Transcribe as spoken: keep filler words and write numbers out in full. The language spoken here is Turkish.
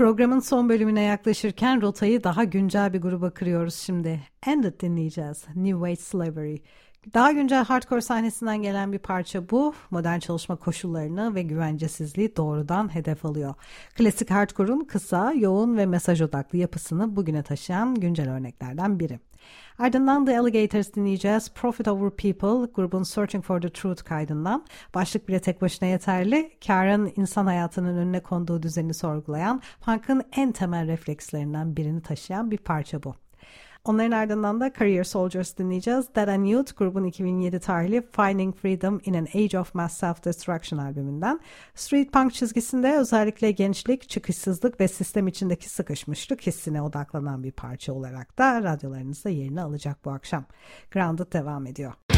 Programın son bölümüne yaklaşırken rotayı daha güncel bir gruba kırıyoruz şimdi. Ended dinleyeceğiz. New Age Slavery. Daha güncel hardcore sahnesinden gelen bir parça bu. Modern çalışma koşullarını ve güvencesizliği doğrudan hedef alıyor. Klasik hardcore'un kısa, yoğun ve mesaj odaklı yapısını bugüne taşıyan güncel örneklerden biri. Ardından The Alligators dinleyeceğiz. Profit Over People, grubun Searching for the Truth kaydından. Başlık bile tek başına yeterli. Karın insan hayatının önüne konduğu düzeni sorgulayan, punk'ın en temel reflekslerinden birini taşıyan bir parça bu. Onların ardından da Career Soldiers dinleyeceğiz. Dead and Youth, grubun iki bin yedi tarihli Finding Freedom in an Age of Mass Self-Destruction albümünden. Street punk çizgisinde özellikle gençlik, çıkışsızlık ve sistem içindeki sıkışmışlık hissine odaklanan bir parça olarak da radyolarınızda yerini alacak bu akşam. Grounded devam ediyor.